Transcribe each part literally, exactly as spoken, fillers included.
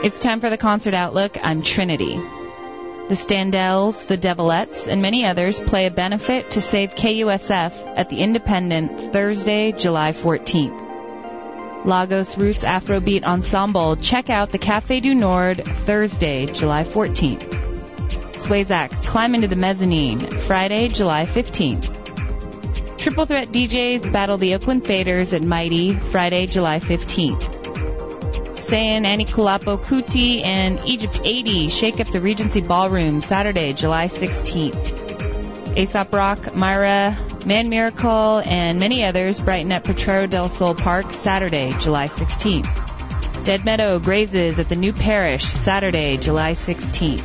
It's time for the Concert Outlook. I'm Trinity. The Standells, the Devilettes, and many others play a benefit to save K U S F at the Independent Thursday, July fourteenth. Lagos Roots Afrobeat Ensemble check out the Café du Nord Thursday, July fourteenth. Swayzak Climb into the Mezzanine Friday, July fifteenth. Triple Threat D Js battle the Oakland Faders at Mighty Friday, July fifteenth. Sayan, Anikulapo Kuti, and Egypt eighty shake up the Regency Ballroom Saturday, July sixteenth. Aesop Rock, Myra, Man Miracle, and many others brighten up Potrero del Sol Park Saturday, July sixteenth. Dead Meadow grazes at the New Parish Saturday, July sixteenth.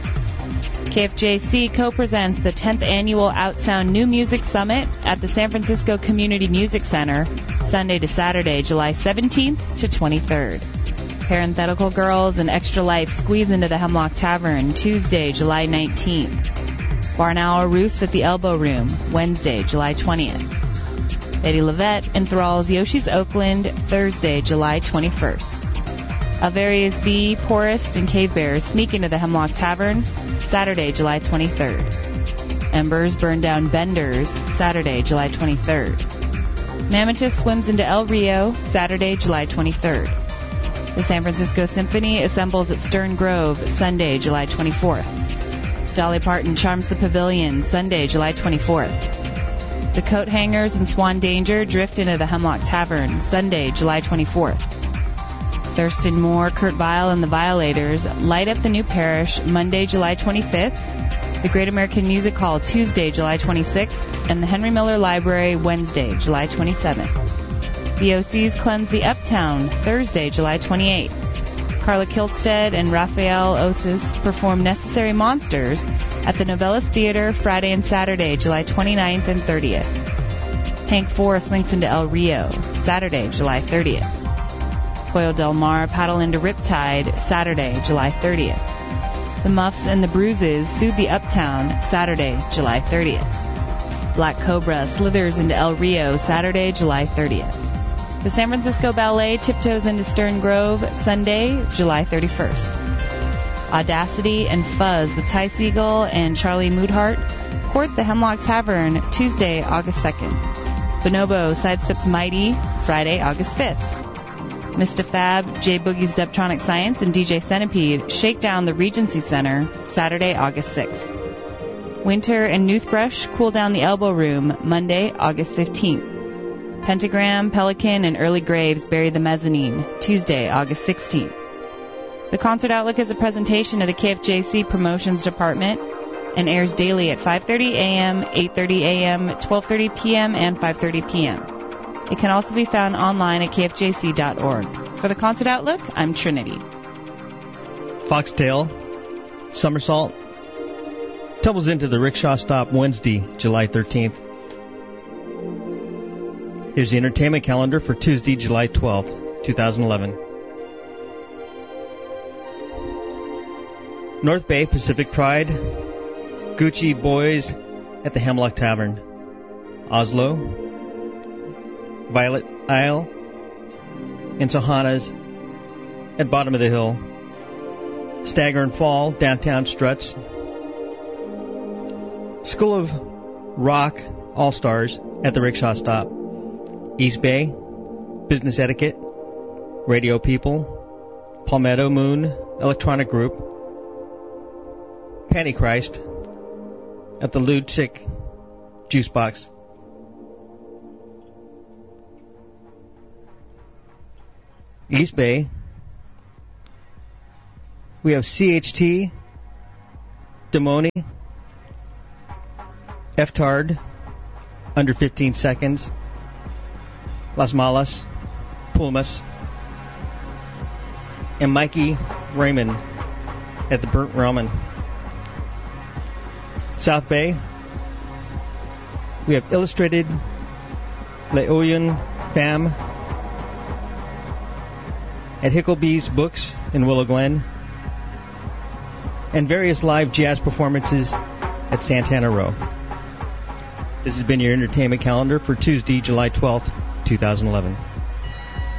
K F J C co-presents the tenth Annual Outsound New Music Summit at the San Francisco Community Music Center Sunday to Saturday, July seventeenth to twenty-third. Parenthetical Girls and Extra Life squeeze into the Hemlock Tavern Tuesday, July nineteenth. Barn Owl roosts at the Elbow Room Wednesday, July twentieth. Lady Levette enthralls Yoshi's Oakland Thursday, July twenty-first. Alvarius B, Porist, and Cave Bears sneak into the Hemlock Tavern Saturday, July twenty-third. Embers burn down Benders Saturday, July twenty-third. Mammotus swims into El Rio Saturday, July twenty-third. The San Francisco Symphony assembles at Stern Grove Sunday, July twenty-fourth. Dolly Parton charms the Pavilion Sunday, July twenty-fourth. The Coat Hangers and Swan Danger drift into the Hemlock Tavern Sunday, July twenty-fourth. Thurston Moore, Kurt Vile, and the Violators light up the New Parish Monday, July twenty-fifth. The Great American Music Hall Tuesday, July twenty-sixth. And the Henry Miller Library Wednesday, July twenty-seventh. The O Cs cleanse the Uptown Thursday, July twenty-eighth. Carla Kilstead and Raphael Osis perform Necessary Monsters at the Novellas Theater Friday and Saturday, July twenty-ninth and thirtieth. Hank Forrest links into El Rio Saturday, July thirtieth. Pollo Del Mar paddle into Riptide Saturday, July thirtieth. The Muffs and the Bruises soothe the Uptown Saturday, July thirtieth. Black Cobra slithers into El Rio Saturday, July thirtieth. The San Francisco Ballet tiptoes into Stern Grove Sunday, July thirty-first. Audacity and Fuzz with Ty Segall and Charlie Moodhart court the Hemlock Tavern Tuesday, August second. Bonobo sidesteps Mighty Friday, August fifth. Mister Fab, J Boogie's Dubtronic Science, and D J Centipede shake down the Regency Center Saturday, August sixth. Winter and Noothbrush cool down the Elbow Room Monday, August fifteenth. Pentagram, Pelican, and Early Graves bury the Mezzanine Tuesday, August sixteenth. The Concert Outlook is a presentation of the K F J C Promotions Department and airs daily at five thirty a.m., eight thirty a.m., twelve thirty p.m., and five thirty p.m. It can also be found online at k f j c dot org. For the Concert Outlook, I'm Trinity. Foxtail, Somersault, tumbles into the rickshaw stop Wednesday, July thirteenth. Here's the entertainment calendar for Tuesday, July twelfth, twenty eleven. North Bay Pacific Pride, Gucci Boys at the Hemlock Tavern. Oslo, Violet Isle, and Sohanas at Bottom of the Hill. Stagger and Fall, Downtown Struts. School of Rock All-Stars at the Rickshaw Stop. East Bay, Business Etiquette, Radio People, Palmetto Moon Electronic Group, Pantychrist at the Ludic Juice Box. East Bay, we have C H T, Demoni, F-Tard, under fifteen seconds, Las Malas, Pumas, and Mikey Raymond at the Burnt Ramen. South Bay, we have Illustrated, Leoyan Fam at Hicklebee's Books in Willow Glen, and various live jazz performances at Santana Row. This has been your entertainment calendar for Tuesday, July twelfth, twenty eleven.